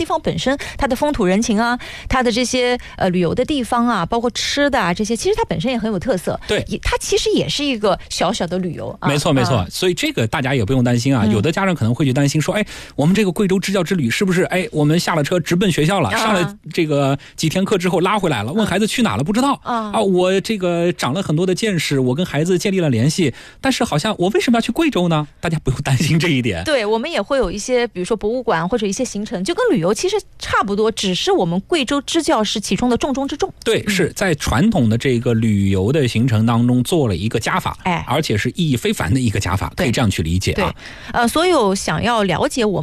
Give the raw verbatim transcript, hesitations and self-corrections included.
地方本身它的风土人情啊，它的这些呃旅游的地方啊，包括吃的啊这些，其实它本身也很有特色。 对， 它其实也是一个小小的旅游。啊、 没错没错、 啊， 所以这个大家也不用担心啊、嗯。有的家长可能会去担心说，哎，我们这个贵州支教之旅是不是哎，我们下了车直奔学校了，啊、上了这个几天课之后拉回来了，问孩子去哪了不知道啊啊，我这个长了很多的见识，我跟孩子建立了联系，但是好像我为什么要去贵州呢？大家不用担心这一点。 对，我们也会有一些比如说博物馆或者一些行程，就跟旅游其实差不多，只是我们贵州支教是其中的重中之重。 对，是在传统的这个旅游的行程当中做了一个加法，哎，而且是意义非凡的一个加法，可以这样去理解啊。 对，呃，所有想要了解我们